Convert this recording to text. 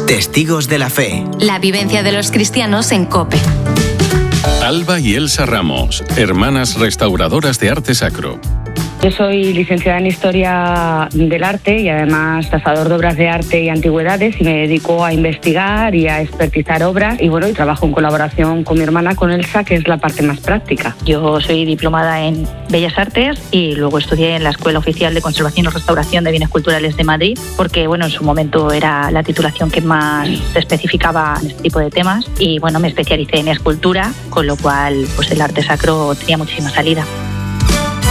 Testigos de la Fe. La vivencia de los cristianos en COPE. Alba y Elsa Ramos, hermanas restauradoras de arte sacro. Yo soy licenciada en Historia del Arte y además tasador de obras de arte y antigüedades, y me dedico a investigar y a expertizar obras y trabajo en colaboración con mi hermana, con Elsa, que es la parte más práctica. Yo soy diplomada en Bellas Artes y luego estudié en la Escuela Oficial de Conservación y Restauración de Bienes Culturales de Madrid, porque en su momento era la titulación que más se especificaba en este tipo de temas, y me especialicé en escultura, con lo cual el arte sacro tenía muchísima salida.